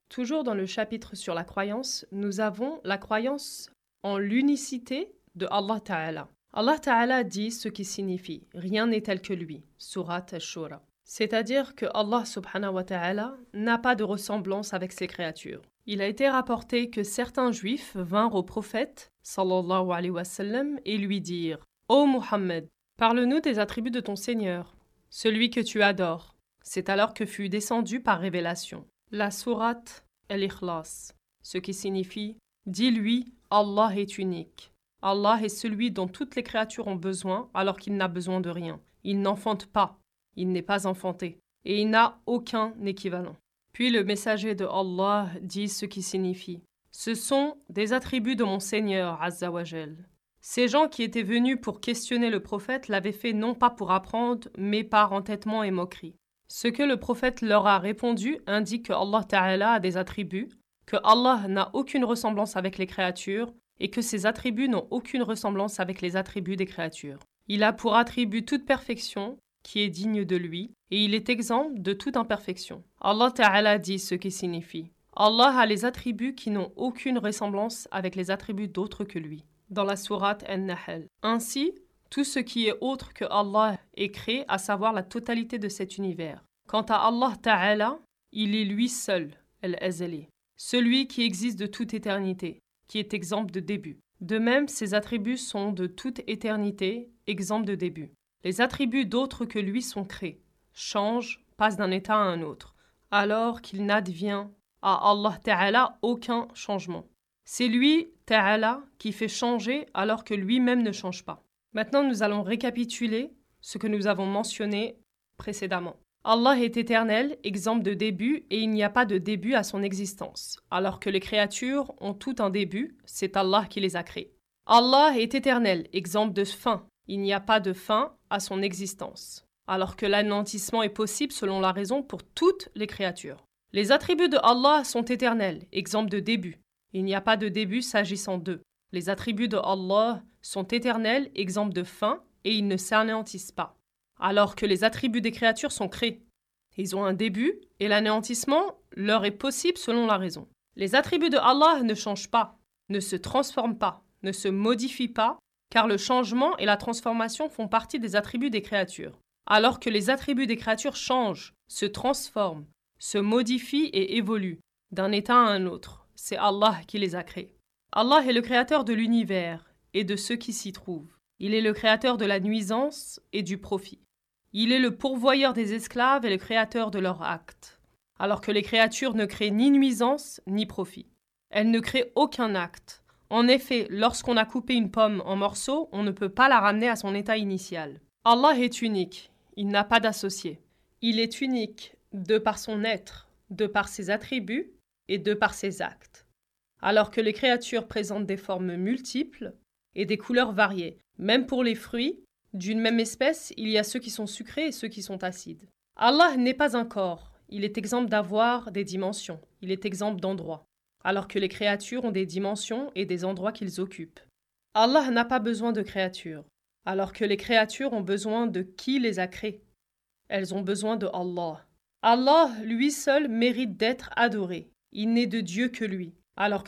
Toujours dans le chapitre sur la croyance, nous avons la croyance en l'unicité de Allah Ta'ala. Allah Ta'ala dit ce qui signifie « Rien n'est tel que lui » Surat Ash-Shura. C'est-à-dire que Allah Subhanahu wa Ta'ala n'a pas de ressemblance avec ses créatures. Il a été rapporté que certains juifs vinrent au prophète sallallahu alayhi wa sallam et lui dirent « Ô Muhammad, parle-nous des attributs de ton Seigneur, celui que tu adores. » C'est alors que fut descendu par révélation la sourate Al-Ikhlas, ce qui signifie « Dis-lui, Allah est unique. Allah est celui dont toutes les créatures ont besoin alors qu'il n'a besoin de rien. Il n'enfante pas, il n'est pas enfanté, et il n'a aucun équivalent. » Puis le messager de Allah dit ce qui signifie « Ce sont des attributs de mon Seigneur, Azza wa Jal. » Ces gens qui étaient venus pour questionner le prophète l'avaient fait non pas pour apprendre, mais par entêtement et moquerie. Ce que le prophète leur a répondu indique que Allah Ta'ala a des attributs, que Allah n'a aucune ressemblance avec les créatures et que ses attributs n'ont aucune ressemblance avec les attributs des créatures. Il a pour attribut toute perfection qui est digne de lui et il est exempt de toute imperfection. Allah Ta'ala dit ce qui signifie « Allah a les attributs qui n'ont aucune ressemblance avec les attributs d'autres que lui » dans la sourate An-Nahl. Ainsi, tout ce qui est autre que Allah est créé, à savoir la totalité de cet univers. Quant à Allah Ta'ala, il est lui seul, Al-Azali, celui qui existe de toute éternité, qui est exempt de début. De même, ses attributs sont de toute éternité, exempts de début. Les attributs d'autres que lui sont créés, changent, passent d'un état à un autre, alors qu'il n'advient à Allah Ta'ala aucun changement. C'est lui, Ta'ala, qui fait changer alors que lui-même ne change pas. Maintenant, nous allons récapituler ce que nous avons mentionné précédemment. Allah est éternel, exempt de début, et il n'y a pas de début à son existence. Alors que les créatures ont tout un début, c'est Allah qui les a créées. Allah est éternel, exempt de fin. Il n'y a pas de fin à son existence. Alors que l'anéantissement est possible selon la raison pour toutes les créatures. Les attributs de Allah sont éternels, exempts de début. Il n'y a pas de début s'agissant d'eux. Les attributs de Allah sont éternels, exempts de fin, et ils ne s'anéantissent pas. Alors que les attributs des créatures sont créés. Ils ont un début, et l'anéantissement leur est possible selon la raison. Les attributs de Allah ne changent pas, ne se transforment pas, ne se modifient pas, car le changement et la transformation font partie des attributs des créatures. Alors que les attributs des créatures changent, se transforment, se modifient et évoluent d'un état à un autre. C'est Allah qui les a créés. Allah est le créateur de l'univers et de ceux qui s'y trouvent. Il est le créateur de la nuisance et du profit. Il est le pourvoyeur des esclaves et le créateur de leurs actes. Alors que les créatures ne créent ni nuisance ni profit. Elles ne créent aucun acte. En effet, lorsqu'on a coupé une pomme en morceaux, on ne peut pas la ramener à son état initial. Allah est unique. Il n'a pas d'associé. Il est unique de par son être, de par ses attributs et de par ses actes. Alors que les créatures présentent des formes multiples et des couleurs variées. Même pour les fruits, d'une même espèce, il y a ceux qui sont sucrés et ceux qui sont acides. Allah n'est pas un corps, il est exempt d'avoir des dimensions, il est exempt d'endroits, alors que les créatures ont des dimensions et des endroits qu'ils occupent. Allah n'a pas besoin de créatures, alors que les créatures ont besoin de qui les a créées. Elles ont besoin de Allah. Allah, lui seul, mérite d'être adoré. Il n'est de Dieu que lui, alors